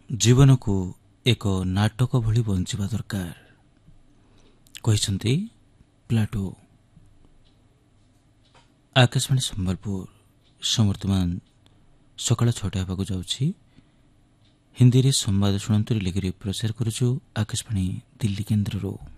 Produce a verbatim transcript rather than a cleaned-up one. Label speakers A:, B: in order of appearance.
A: ଜୀବନକୁ ଏକ ନାଟକ ଭଳି ବଞ୍ଚିବା ଦରକାର କହିଛନ୍ତି ପ୍ଲାଟୋ। ଆକାଶବାଣୀ ସମ୍ବଲପୁର ସମର୍ତ୍ତମାନ ସକାଳ ଛଅଟା ହେବାକୁ ଯାଉଛି। ହିନ୍ଦୀରେ ସମ୍ବାଦ ଶୁଣନ୍ତୁ ଲେଖିରେ ପ୍ରଚାର କରୁଛୁ ଆକାଶବାଣୀ ଦିଲ୍ଲୀ କେନ୍ଦ୍ରରୁ।